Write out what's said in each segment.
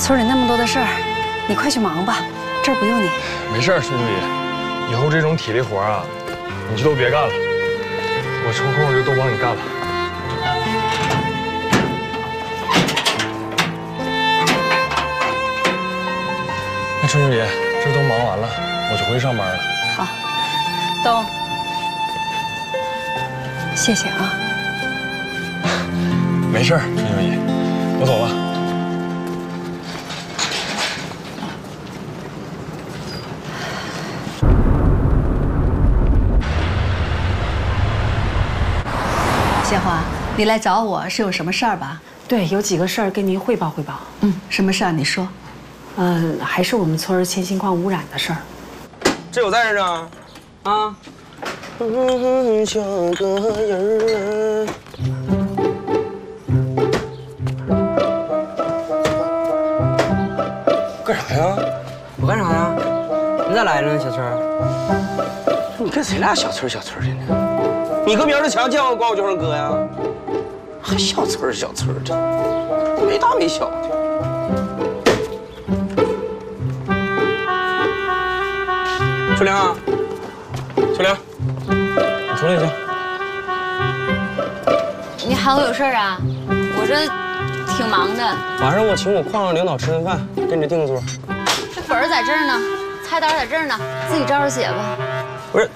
村里那么多的事儿，你快去忙吧，这儿不用你。 没事，孙经理，以后这种体力活啊，你就都别干了，我抽空就都帮你干了。那春经理，这都忙完了，我就回去上班了。 好，东，谢谢啊。 没事，春经理，我走了。 鲜花，你来找我是有什么事儿吧？ 对，有几个事儿跟您汇报汇报。 什么事儿？你说。 还是我们村铅锌矿污染的事儿。 这有在这呢。啊。像个人儿。干啥呀？我干啥呀？你咋来了呢，小春？你跟谁俩小春的呢？ 你搁苗子强见我管我叫声哥呀？还小村的，没大没小的。秋玲啊，秋玲，你出来一下。 你喊我有事儿啊？我这挺忙的。 晚上我请我矿上领导吃顿饭，跟着订桌。 这本儿在这儿呢，菜单在这儿呢，自己照着写吧。 不是。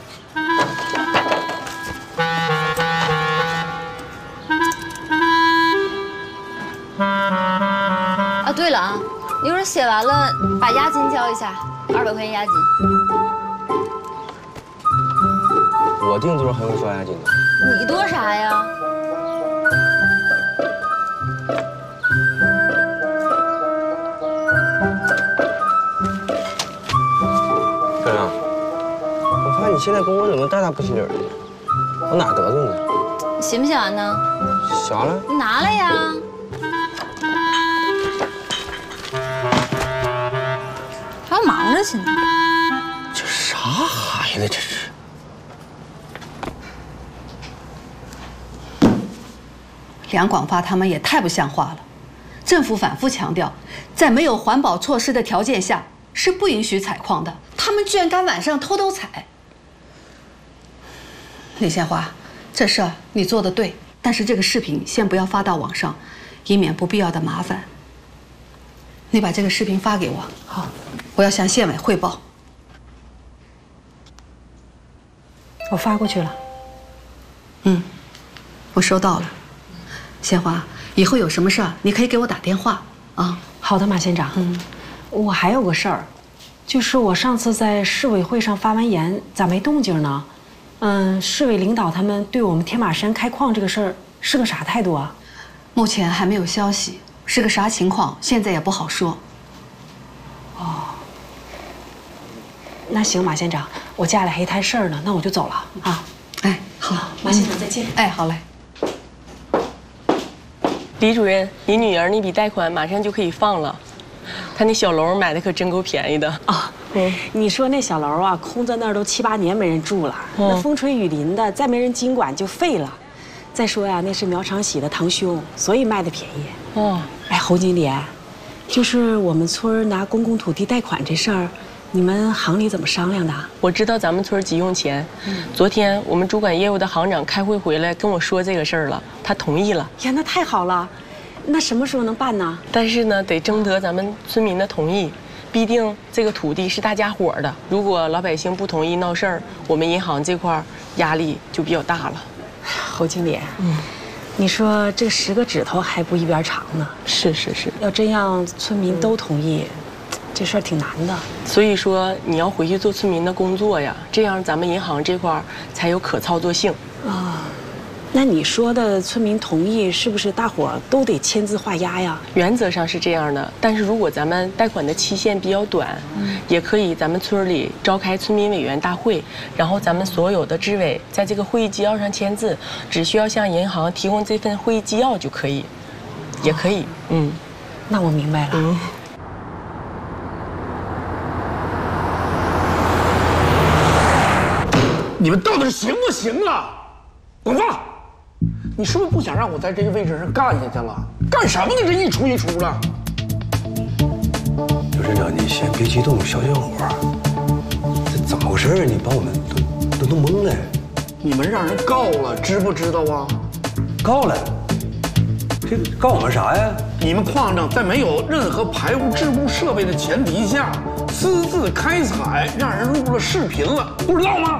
啊，对了啊，一会儿写完了把押金交一下，200块钱押金。 我订桌还用交押金呢？ 你多啥呀？ 小亮，我发现你现在跟我怎么大不心理的？我哪得罪你了？ 写不写完呢？ 写完了。 你拿来呀。 还忙着去呢， 这啥孩子这是？ 梁广发他们也太不像话了。政府反复强调，在没有环保措施的条件下是不允许采矿的，他们居然敢晚上偷采。李鲜花，这事儿你做得对，但是这个视频先不要发到网上，以免不必要的麻烦。你把这个视频发给我。好。 我要向县委汇报。 我发过去了。 我收到了。鲜花，以后有什么事儿你可以给我打电话啊。 好的，马县长。我还有个事儿，就是我上次在市委会上发完言，咋没动静呢？市委领导他们对我们天马山开矿这个事儿是个啥态度啊？ 目前还没有消息，是个啥情况，现在也不好说。 那行，马县长，我家里还一摊事儿呢，那我就走了啊。 哎，好， 马县长再见。 哎，好嘞。 李主任，你女儿那笔贷款马上就可以放了，她那小楼买的可真够便宜的啊。你说那小楼啊，空在那儿都7、8年没人住了，那风吹雨淋的，再没人经管就废了。再说呀，那是苗长喜的堂兄，所以卖的便宜。哦，哎，侯经理，就是我们村拿公共土地贷款这事儿。 你们行里怎么商量的？ 我知道咱们村急用钱，昨天我们主管业务的行长开会回来跟我说这个事儿了，他同意了。 呀，那太好了，那什么时候能办呢？ 但是呢，得征得咱们村民的同意，毕竟这个土地是大家伙的，如果老百姓不同意闹事儿，我们银行这块压力就比较大了。 侯经理，你说这10个指头还不一边长呢？ 是， 要真让村民都同意。 这事儿挺难的， 所以说你要回去做村民的工作呀，这样咱们银行这块才有可操作性啊。那你说的村民同意，是不是大伙儿都得签字画押呀？ 原则上是这样的，但是如果咱们贷款的期限比较短，也可以咱们村里召开村民委员大会，然后咱们所有的支委在这个会议纪要上签字，只需要向银行提供这份会议纪要就可以，也可以。 那我明白了。 你们到底行不行啊？广发，你是不是不想让我在这个位置上干下去了？干什么呢？这一出了。 镇长，你先别激动，小伙，这怎么回事？你把我们都弄懵了。 你们让人告了，知不知道啊？ 告了？这告我们啥呀？ 你们矿长在没有任何排污置物设备的前提下，私自开采，让人录了视频了，不知道吗？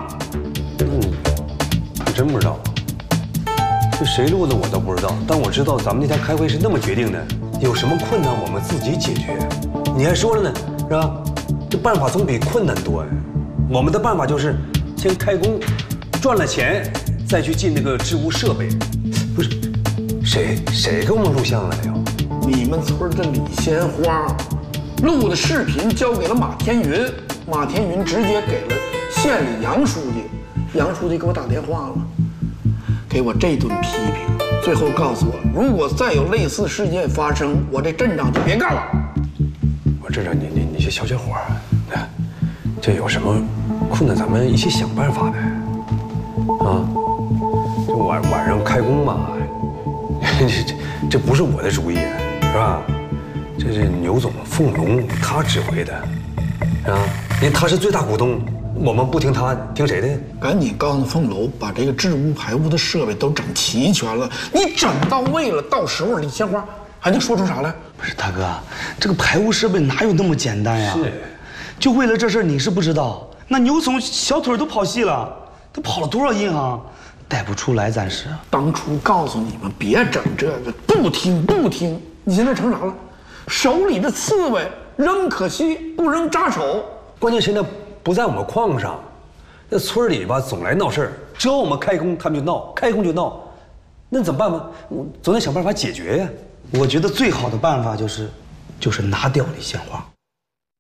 我真不知道。这谁录的我都不知道，但我知道咱们那天开会是那么决定的，有什么困难我们自己解决。你还说了呢，是吧？这办法总比困难多呀。我们的办法就是先开工，赚了钱再去进那个置物设备。不是，谁给我们录像了又？ 你们村的李鲜花录的视频交给了马天云，马天云直接给了县里杨书记，杨书记给我打电话了，给我这顿批评，最后告诉我，如果再有类似事件发生，我这镇长就别干了。 我镇长，你这小伙儿，这有什么困难咱们一起想办法呗。啊，这晚上开工嘛，这不是我的主意，是吧？这是牛总凤龙他指挥的，啊，因为他是最大股东，我们不听他，听谁的？ 赶紧告诉凤楼，把这个置物排污的设备都整齐全了，你整到位了，到时候李鲜花还能说出啥来？ 不是大哥，这个排污设备哪有那么简单呀？ 是， 就为了这事儿，你是不知道，那牛总小腿都跑细了，他跑了多少银行，带不出来，暂时。 当初告诉你们别整这个，不听，你现在成啥了？手里的刺猬扔可惜，不扔扎手。 关键现在不在我们矿上，那村里吧总来闹事儿，只要我们开工，他们就闹，开工就闹，那怎么办吗？我总得想办法解决呀。 我觉得最好的办法就是拿掉李鲜花。